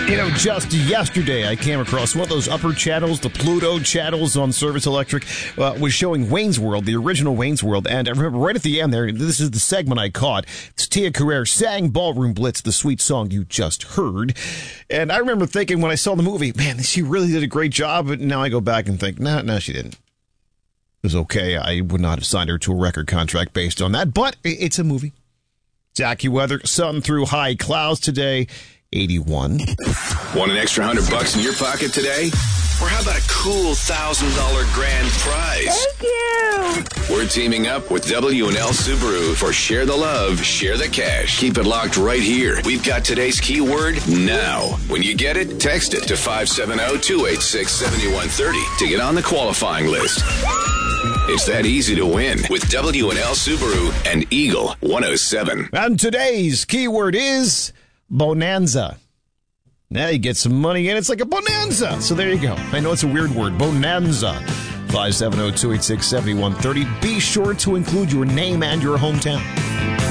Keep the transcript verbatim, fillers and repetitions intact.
You know, just yesterday I came across one of those upper channels, the Pluto channels on Service Electric, uh, was showing Wayne's World, the original Wayne's World. And I remember right at the end there, this is the segment I caught. It's Tia Carrere sang Ballroom Blitz, the sweet song you just heard. And I remember thinking when I saw the movie, man, she really did a great job. But now I go back and think, no, nah, no, she didn't. It was okay. I would not have signed her to a record contract based on that, but it's a movie. It's weather, sun through high clouds today. eighty-one. Want an extra hundred bucks in your pocket today? Or how about a cool thousand dollar grand prize? Thank you. We're teaming up with W and L Subaru for Share the Love, Share the Cash. Keep it locked right here. We've got today's keyword now. When you get it, text it to five seven zero, two eight six, seven one three zero to get on the qualifying list. It's that easy to win with W and L Subaru and Eagle one oh seven. And today's keyword is bonanza. Now you get some money and it's like a bonanza. So there you go. I know it's a weird word. Bonanza. five seven zero, two eight six, seven one three zero. Be sure to include your name and your hometown.